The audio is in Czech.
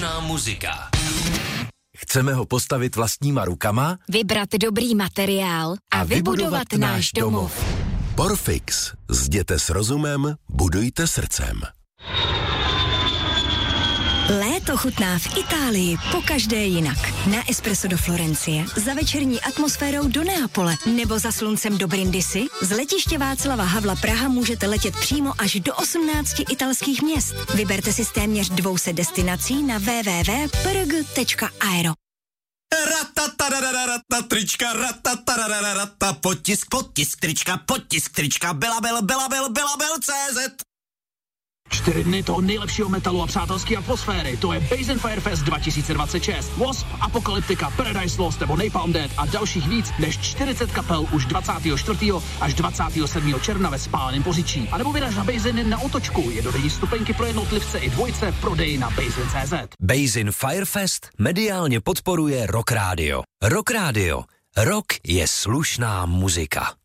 Slušná muzika. Chceme ho postavit vlastníma rukama, vybrat dobrý materiál a vybudovat náš domov. Porfix. Zděte s rozumem, budujte srdcem. Léto chutná v Itálii pokaždé jinak. Na espresso do Florencie, za večerní atmosférou do Neapole nebo za sluncem do Brindisi. Z letiště Václava Havla Praha můžete letět přímo až do 18 italských měst. Vyberte si z téměř 200 destinací na www.prg.aero. Trička, potisk trička, Belabel.cz. 4 dny toho nejlepšího metalu a přátelské atmosféry. To je Basin Firefest 2026. Wasp, Apokalyptika, Paradise Lost nebo Napalm Death a dalších víc než 40 kapel už 24. až 27. června ve Spáleném Poříčí. A nebo vyraž na Basin na otočku. Jednodenní stupenky pro jednotlivce i dvojce v prodeji na Basin.cz. Basin Firefest mediálně podporuje Rock Radio. Rock Radio. Rock je slušná muzika.